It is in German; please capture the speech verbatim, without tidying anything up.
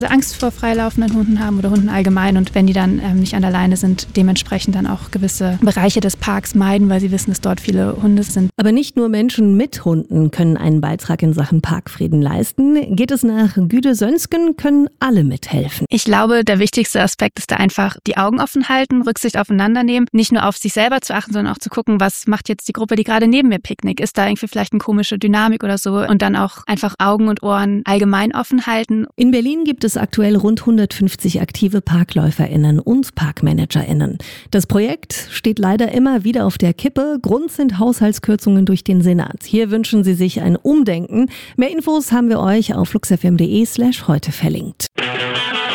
Angst vor freilaufenden Hunden haben oder Hunden allgemein und wenn die dann ähm, nicht an der Leine sind, dementsprechend dann auch gewisse Bereiche des Parks meiden, weil sie wissen, dass dort viele Hunde sind. Aber nicht nur Menschen mit Hunden können einen Beitrag in Sachen Parkfrieden leisten. Geht es nach Güde Sönsken, können alle mithelfen. Ich glaube, der wichtigste Aspekt ist da einfach die Augen offen halten, Rücksicht aufeinander nehmen, nicht nur auf sich selber zu achten, sondern auch zu gucken, was macht jetzt die Gruppe, die gerade neben mir picknickt. Ist da irgendwie vielleicht eine komische Dynamik oder so und dann auch einfach Augen und Ohren allgemein offen halten. In Berlin gibt es aktuell rund hundertfünfzig aktive ParkläuferInnen und ParkmanagerInnen. Das Projekt steht leider immer wieder auf der Kippe. Grund sind Haushaltskürzungen durch den Senat. Hier wünschen sie sich ein Umdenken. Mehr Infos haben wir euch auf fluxfm.de slash heute verlinkt.